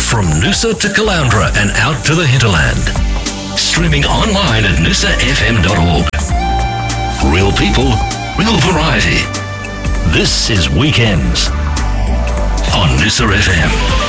from Noosa to Caloundra and out to the hinterland. Streaming online at noosafm.org. Real people, real variety. This is Weekends on Noosa FM.